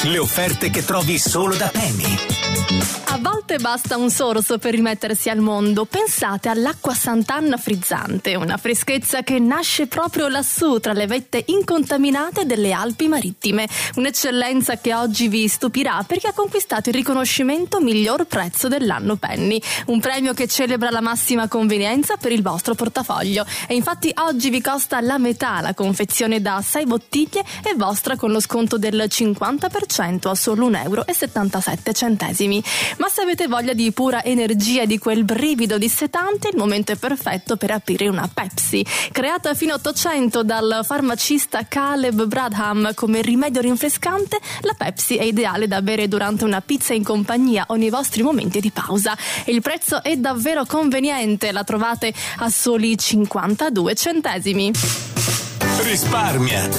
Le offerte che trovi solo da Penny. A volte basta un sorso per rimettersi al mondo. Pensate all'acqua Sant'Anna frizzante, una freschezza che nasce proprio lassù tra le vette incontaminate delle Alpi marittime. Un'eccellenza che oggi vi stupirà perché ha conquistato il riconoscimento miglior prezzo dell'anno Penny, un premio che celebra la massima convenienza per il vostro portafoglio. E infatti oggi vi costa la metà la confezione da 6 bottiglie e vostra con lo sconto del 50% a solo €1,77. Ma se avete voglia di pura energia e di quel brivido dissetante, il momento è perfetto per aprire una Pepsi. Creata fino a 800 dal farmacista Caleb Bradham come rimedio rinfrescante, la Pepsi è ideale da bere durante una pizza in compagnia o nei vostri momenti di pausa. Il prezzo è davvero conveniente, la trovate a soli 52 centesimi. Risparmia